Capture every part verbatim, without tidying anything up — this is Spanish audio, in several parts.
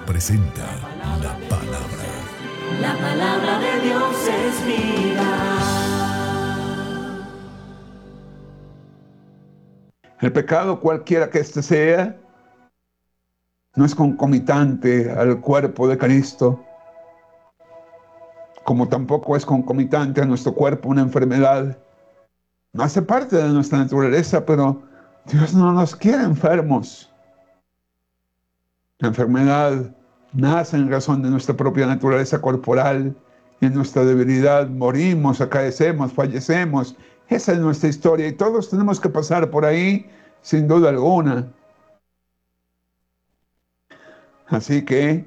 presenta la palabra. La palabra de Dios es vida. El pecado, cualquiera que éste sea, no es concomitante al cuerpo de Cristo, como tampoco es concomitante a nuestro cuerpo una enfermedad. No hace parte de nuestra naturaleza, pero Dios no nos quiere enfermos. La enfermedad nace en razón de nuestra propia naturaleza corporal y en nuestra debilidad morimos, acaecemos, fallecemos. Esa es nuestra historia y todos tenemos que pasar por ahí sin duda alguna. Así que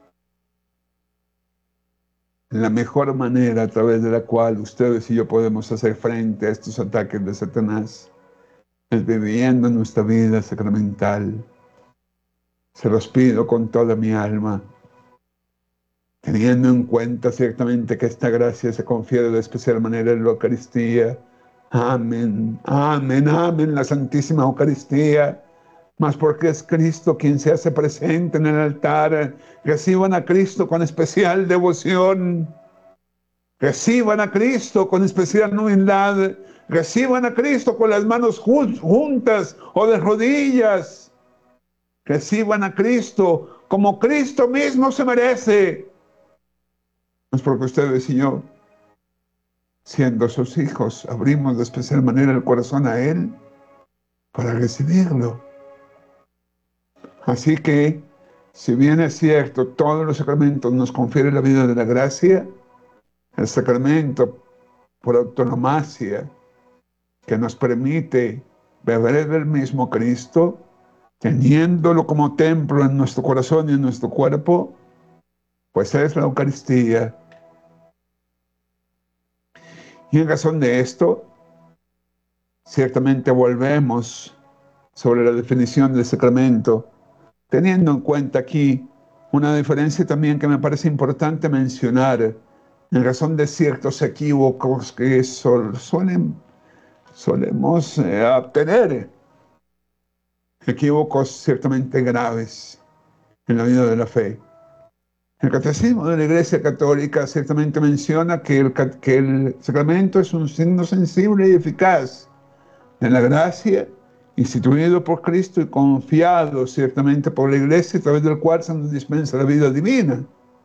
la mejor manera a través de la cual ustedes y yo podemos hacer frente a estos ataques de Satanás es viviendo nuestra vida sacramental. Se los pido con toda mi alma, teniendo en cuenta ciertamente que esta gracia se confiere de especial manera en la Eucaristía. Amén, amén, amén, la Santísima Eucaristía. Mas porque es Cristo quien se hace presente en el altar, reciban a Cristo con especial devoción. Reciban a Cristo con especial humildad. Reciban a Cristo con las manos juntas o de rodillas. Reciban a Cristo como Cristo mismo se merece. No es porque ustedes y yo, siendo sus hijos, abrimos de especial manera el corazón a Él para recibirlo. Así que, si bien es cierto, todos los sacramentos nos confieren la vida de la gracia, el sacramento por autonomacia que nos permite beber del mismo Cristo, teniéndolo como templo en nuestro corazón y en nuestro cuerpo, pues es la Eucaristía. Y en razón de esto, ciertamente volvemos sobre la definición del sacramento, teniendo en cuenta aquí una diferencia también que me parece importante mencionar, en razón de ciertos equívocos que sol, suelen, solemos eh, tener, equívocos ciertamente graves en la vida de la fe. El Catecismo de la Iglesia Católica ciertamente menciona que el, que el sacramento es un signo sensible y eficaz de la gracia instituido por Cristo y confiado ciertamente por la Iglesia, a través del cual se nos dispensa la vida divina.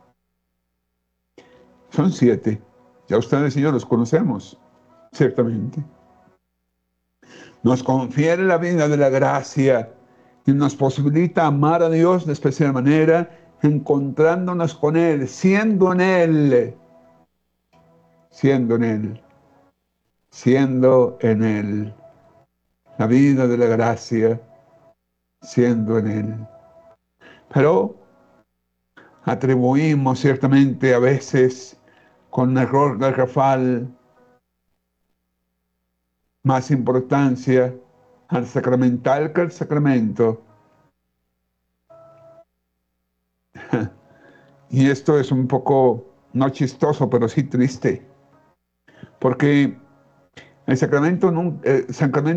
Son siete. Ya ustedes y yo los conocemos, ciertamente. Nos confiere la vida de la gracia y nos posibilita amar a Dios de especial manera, encontrándonos con Él, siendo en Él, siendo en Él, siendo en Él. La vida de la gracia, siendo en Él. Pero atribuimos ciertamente a veces con error garrafal más importancia al sacramental que al sacramento. Y esto es un poco, no chistoso, pero sí triste, porque el sacramento, el sacramento